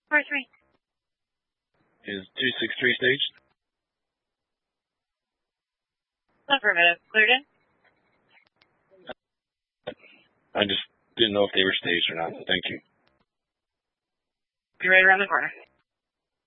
4-3. Is 263 staged? Affirmative. Cleared in? I just didn't know if they were staged or not. Thank you. Be right around the corner.